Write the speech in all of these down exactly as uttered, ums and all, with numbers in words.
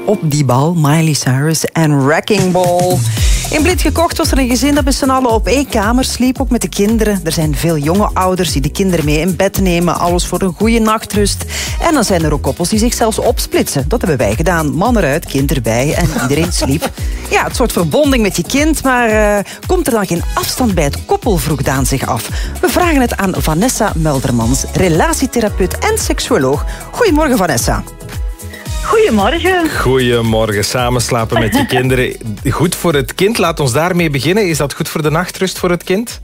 op die bal. Miley Cyrus en Wrecking Ball. In Blind gekocht was er een gezin dat met z'n allen op één kamer sliep, ook met de kinderen. Er zijn veel jonge ouders die de kinderen mee in bed nemen, alles voor een goede nachtrust. En dan zijn er ook koppels die zich zelfs opsplitsen. Dat hebben wij gedaan. Man eruit, kind erbij en iedereen sliep. Ja, het soort verbonding met je kind, maar uh, komt er dan geen afstand bij het koppel, vroeg Daan zich af. We vragen het aan Vanessa Muldermans, relatietherapeut en seksuoloog. Goedemorgen, Vanessa. Goedemorgen. Goedemorgen. Samen slapen met je kinderen. Goed voor het kind. Laat ons daarmee beginnen. Is dat goed voor de nachtrust voor het kind?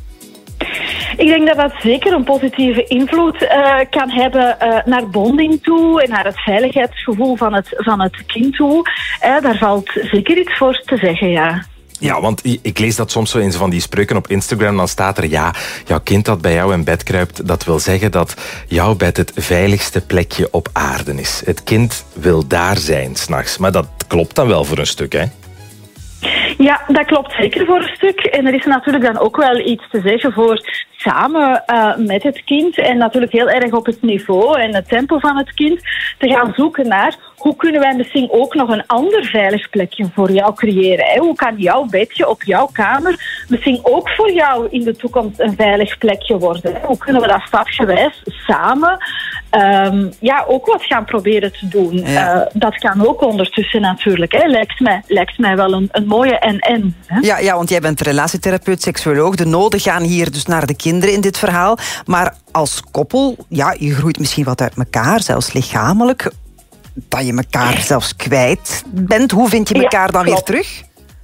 Ik denk dat dat zeker een positieve invloed uh, kan hebben uh, naar bonding toe en naar het veiligheidsgevoel van het, van het kind toe. Uh, daar valt zeker iets voor te zeggen, ja. Ja, want ik lees dat soms zo in van die spreuken op Instagram. Dan staat er, ja, jouw kind dat bij jou in bed kruipt, dat wil zeggen dat jouw bed het veiligste plekje op aarde is. Het kind wil daar zijn 's nachts. Maar dat klopt dan wel voor een stuk, hè? Ja, dat klopt zeker voor een stuk. En er is natuurlijk dan ook wel iets te zeggen voor samen uh, met het kind en natuurlijk heel erg op het niveau en het tempo van het kind te gaan zoeken naar hoe kunnen wij misschien ook nog een ander veilig plekje voor jou creëren. Hè? Hoe kan jouw bedje op jouw kamer misschien ook voor jou in de toekomst een veilig plekje worden? Hè? Hoe kunnen we dat stapsgewijs samen um, ja, ook wat gaan proberen te doen? Ja. Uh, dat kan ook ondertussen natuurlijk. Hè? Lijkt mij, lijkt mij wel een, een mooie en-en. Ja, ja, want jij bent relatietherapeut, seksuoloog. De noden gaan hier dus naar de kinderen in dit verhaal. Maar als koppel, ja, je groeit misschien wat uit elkaar, zelfs lichamelijk. Dat je elkaar zelfs kwijt bent. Hoe vind je elkaar ja, dan weer terug?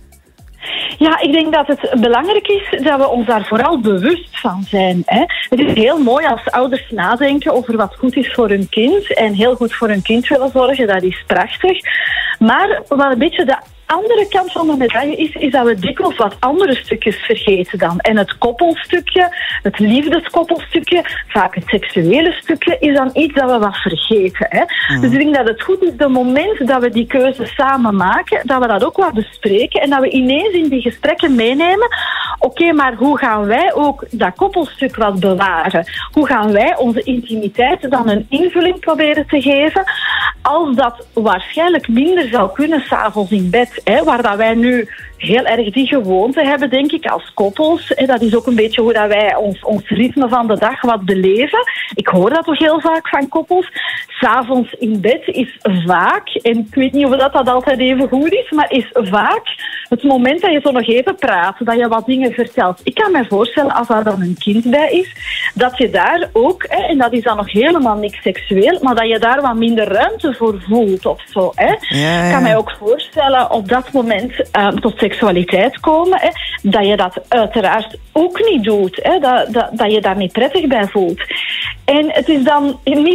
Ja, ik denk dat het belangrijk is dat we ons daar vooral bewust van zijn. Hè. Het is heel mooi als ouders nadenken over wat goed is voor hun kind en heel goed voor hun kind willen zorgen. Dat is prachtig. Maar wat een beetje de andere kant van de medaille is, is dat we dikwijls wat andere stukjes vergeten dan. En het koppelstukje, het liefdeskoppelstukje, vaak het seksuele stukje, is dan iets dat we wat vergeten. Hè? Mm. Dus ik denk dat het goed is, de moment dat we die keuze samen maken, dat we dat ook wat bespreken en dat we ineens in die gesprekken meenemen, oké, okay, maar hoe gaan wij ook dat koppelstuk wat bewaren? Hoe gaan wij onze intimiteit dan een invulling proberen te geven, als dat waarschijnlijk minder zou kunnen 's avonds in bed? Hè, waar dat wij nu heel erg die gewoonte hebben, denk ik, als koppels. Hè, dat is ook een beetje hoe dat wij ons, ons ritme van de dag wat beleven. Ik hoor dat toch heel vaak van koppels. 's Avonds in bed is vaak, en ik weet niet of dat, dat altijd even goed is, maar is vaak het moment dat je zo nog even praat, dat je wat dingen vertelt. Ik kan me voorstellen, als daar dan een kind bij is, dat je daar ook, hè, en dat is dan nog helemaal niks seksueel, maar dat je daar wat minder ruimte voor voelt of zo. Hè. Ja, ja. Ik kan mij ook voorstellen op dat moment uh, tot seksualiteit komen, hè, dat je dat uiteraard ook niet doet. Hè, dat, dat, dat je daar niet prettig bij voelt. En het is dan niet